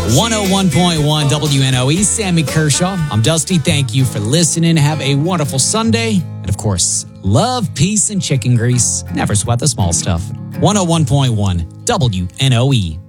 101.1 WNOE, Sammy Kershaw. I'm Dusty. Thank you for listening. Have a wonderful Sunday. And of course, love, peace, and chicken grease. Never sweat the small stuff. 101.1 WNOE.